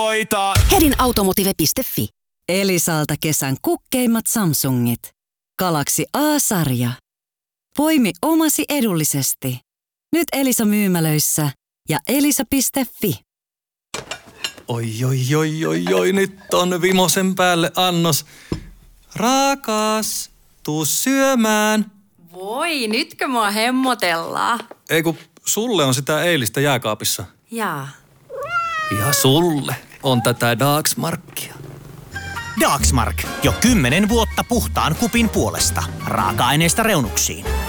Hedin automotive.fi. Elisalta kesän kukkeimmat Samsungit. Galaxy A-sarja. Poimi omasi edullisesti. Nyt Elisa myymälöissä ja elisa.fi. Oi, nyt on vimosen päälle annos. Rakas, tuu syömään. Voi, nytkö mua hemmotellaan? Ei kun sulle on sitä eilistä jääkaapissa. Jaa. Ja sulle on tätä Dagsmarkia. Dagsmark. Jo 10 vuotta puhtaan kupin puolesta. Raaka-aineesta reunuksiin.